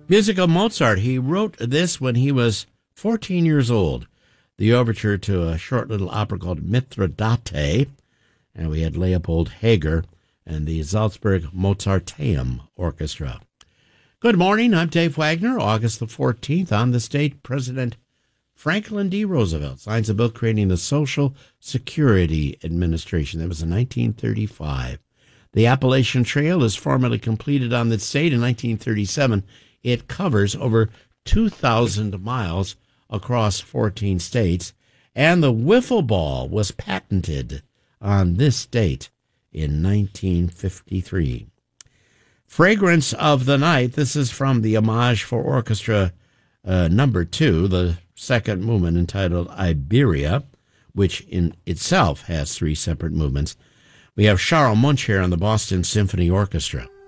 Music of Mozart. He wrote this when he was 14 years old. The overture to a short little opera called Mithridate. And we had Leopold Hager and the Salzburg Mozarteum Orchestra. Good morning. I'm Dave Wagner. August the 14th, on this date, President Franklin D. Roosevelt signs a bill creating the Social Security Administration. That was in 1935. The Appalachian Trail is formally completed on this date in 1937. It covers over 2,000 miles across 14 states. And the wiffle ball was patented on this date in 1953. Fragrance of the Night. This is from the Homage for Orchestra number 2, the second movement entitled Iberia, which in itself has 3 separate movements. We have Charles Munch here on the Boston Symphony Orchestra.